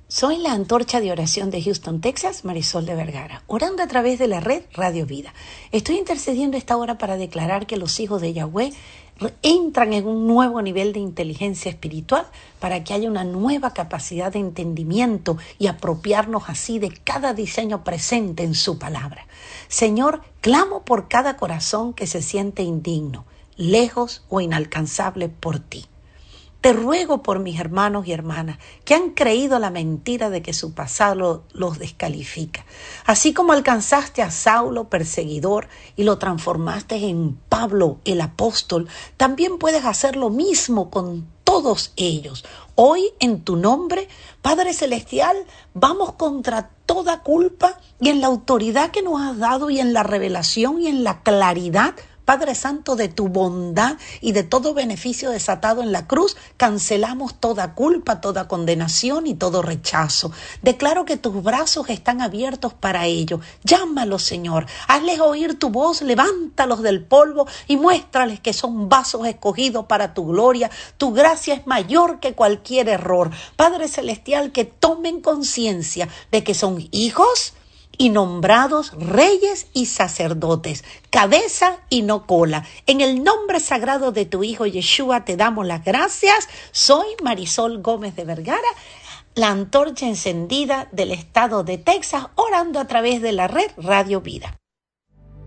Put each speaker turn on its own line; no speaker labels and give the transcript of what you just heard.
Soy la antorcha de oración de Houston, Texas, Marisol de Vergara, orando a través de la red Radio Vida. Estoy intercediendo esta hora para declarar que los hijos de Yahweh entran en un nuevo nivel de inteligencia espiritual para que haya una nueva capacidad de entendimiento y apropiarnos así de cada diseño presente en su palabra. Señor, clamo por cada corazón que se siente indigno, lejos o inalcanzable por ti. Te ruego por mis hermanos y hermanas que han creído la mentira de que su pasado los descalifica. Así como alcanzaste a Saulo, perseguidor, y lo transformaste en Pablo, el apóstol, también puedes hacer lo mismo con todos ellos. Hoy, en tu nombre, Padre Celestial, vamos contra toda culpa y en la autoridad que nos has dado y en la revelación y en la claridad, Padre Santo, de tu bondad y de todo beneficio desatado en la cruz, cancelamos toda culpa, toda condenación y todo rechazo. Declaro que tus brazos están abiertos para ello. Llámalos, Señor. Hazles oír tu voz, levántalos del polvo y muéstrales que son vasos escogidos para tu gloria. Tu gracia es mayor que cualquier error. Padre Celestial, que tomen conciencia de que son hijos y nombrados reyes y sacerdotes, cabeza y no cola. En el nombre sagrado de tu Hijo Yeshua te damos las gracias. Soy Marisol Gómez de Vergara, la antorcha encendida del estado de Texas, orando a través de la red Radio Vida.